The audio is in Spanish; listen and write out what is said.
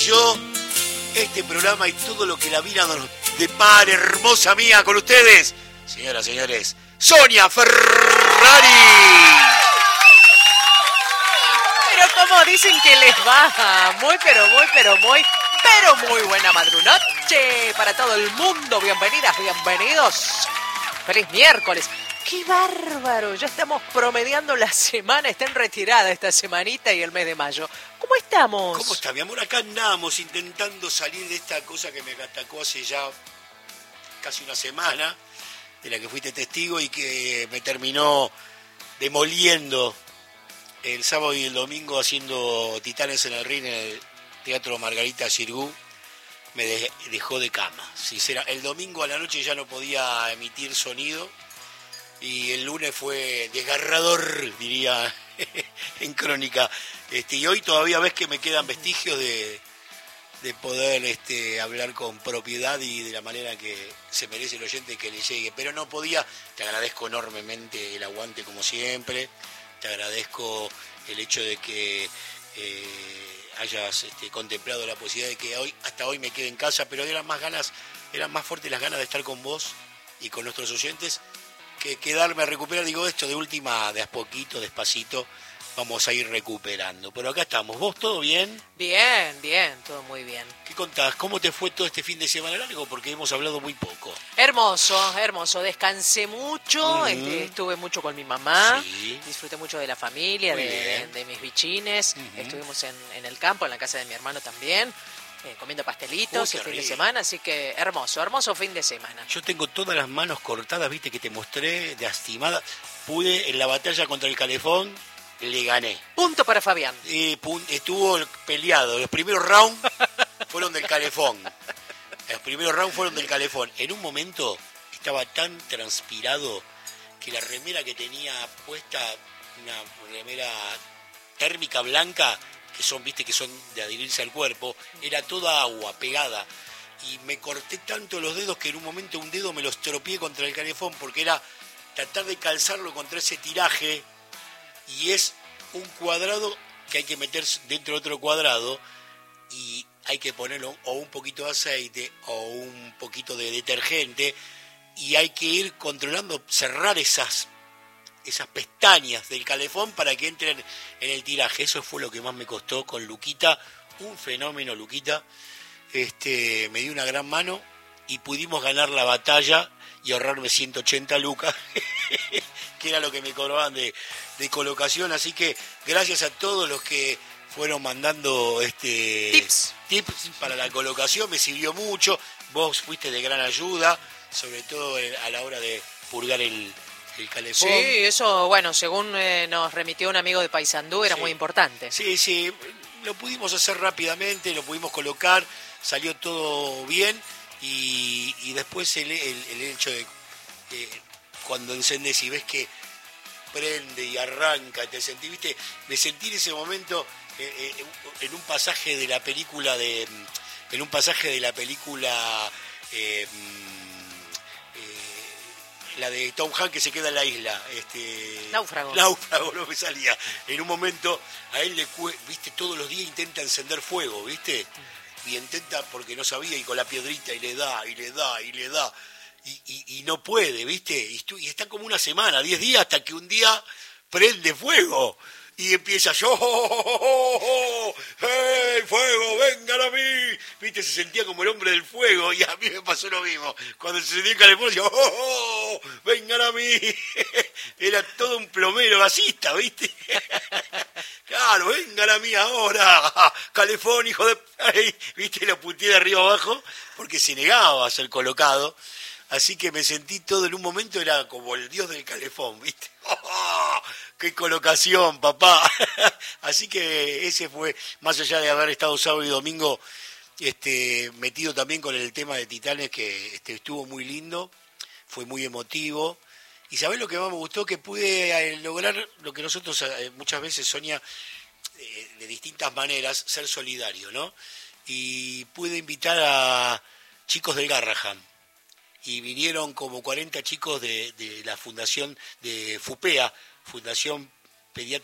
yo este programa y todo lo que la vida nos depara, hermosa mía, con ustedes, señoras, señores, Sonia Ferrari. Pero como dicen que les va, muy buena madrunoche para todo el mundo. Bienvenidas, bienvenidos. Feliz miércoles. ¡Qué bárbaro! Ya estamos promediando la semana. Está en retirada esta semanita y el mes de mayo. ¿Cómo estamos? ¿Cómo está, mi amor? Acá andamos intentando salir de esta cosa que me atacó hace ya casi una semana, de la que fuiste testigo y que me terminó demoliendo el sábado y el domingo haciendo Titanes en el Ring en el Teatro Margarita Xirgu. Me dejó de cama. El domingo a la noche ya no podía emitir sonido y el lunes fue desgarrador, diría en crónica. Y hoy todavía ves que me quedan vestigios de poder hablar con propiedad y de la manera que se merece el oyente que le llegue. Pero no podía. Te agradezco enormemente el aguante como siempre. Te agradezco el hecho de que hayas contemplado la posibilidad de que hasta hoy me quede en casa, pero eran más fuertes las ganas de estar con vos y con nuestros oyentes que quedarme a recuperar. Digo, esto de última, de a poquito, despacito, vamos a ir recuperando. Pero acá estamos. ¿Vos todo bien? Bien, todo muy bien. ¿Qué contás? ¿Cómo te fue todo este fin de semana largo? Porque hemos hablado muy poco. Hermoso. Descansé mucho, estuve mucho con mi mamá, sí. Disfruté mucho de la familia, de mis bichines. Estuvimos en el campo, en la casa de mi hermano también, comiendo pastelitos el fin de semana, así que hermoso fin de semana. Yo tengo todas las manos cortadas, viste que te mostré, lastimada. Pude en la batalla contra el calefón. Le gané. Punto para Fabián. Estuvo peleado. Los primeros rounds fueron del calefón. En un momento estaba tan transpirado que la remera que tenía puesta, una remera térmica blanca, que son de adherirse al cuerpo, era toda agua, pegada. Y me corté tanto los dedos que en un momento un dedo me lo estropeé contra el calefón porque era tratar de calzarlo contra ese tiraje. Y es un cuadrado que hay que meter dentro de otro cuadrado y hay que ponerlo o un poquito de aceite o un poquito de detergente y hay que ir controlando, cerrar esas pestañas del calefón para que entren en el tiraje. Eso fue lo que más me costó con Luquita, un fenómeno Luquita. Me dio una gran mano y pudimos ganar la batalla y ahorrarme 180 lucas, que era lo que me cobraban de colocación. Así que gracias a todos los que fueron mandando tips para la colocación, me sirvió mucho. Vos fuiste de gran ayuda, sobre todo a la hora de purgar el calefón. Sí, eso, bueno, según nos remitió un amigo de Paysandú, era muy importante. Sí, lo pudimos hacer rápidamente, lo pudimos colocar, salió todo bien. Y después el hecho de cuando encendés y ves que prende y arranca, me sentí en ese momento en un pasaje de la película la de Tom Hanks, que se queda en la isla, Náufrago, no me salía. En un momento a él viste, todos los días intenta encender fuego, viste, y intenta porque no sabía, y con la piedrita y le da y no puede, viste, y está como una semana, 10 días, hasta que un día prende fuego y empieza ¡hey, fuego, vengan a mí! Viste, se sentía como el hombre del fuego, y a mí me pasó lo mismo. Cuando se sentía en calefón, decía vengan a mí. Era todo un plomero gasista, viste. Claro, vengan a mí ahora, calefón, hijo de... Viste, lo puteé de arriba abajo, porque se negaba a ser colocado. Así que me sentí todo en un momento, era como el dios del calefón, ¿viste? ¡Oh, ¡qué colocación, papá! Así que ese fue, más allá de haber estado sábado y domingo metido también con el tema de Titanes, que estuvo muy lindo, fue muy emotivo. Y ¿sabés lo que más me gustó? Que pude lograr lo que nosotros muchas veces, Sonia, de distintas maneras, ser solidario, ¿no? Y pude invitar a chicos del Garrahan. Y vinieron como 40 chicos de la fundación de FUPEA, Fundación